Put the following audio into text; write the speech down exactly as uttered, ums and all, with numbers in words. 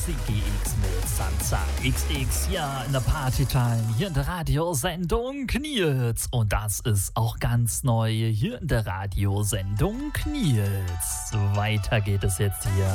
C G X mit Sansa X X, ja, in der Partytime, hier in der Radiosendung Nils. Und das ist auch ganz neu hier in der Radiosendung Nils. Weiter geht es jetzt hier